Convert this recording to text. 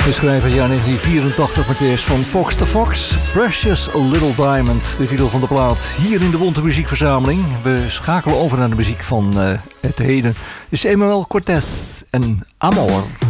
Geschreven in het jaar 1984 met de van Fox to Fox. Precious Little Diamond, de titel van de plaat. Hier in de Bonte Muziekverzameling. We schakelen over naar de muziek van het heden. Dit is Emmanuel Cortés en Amor.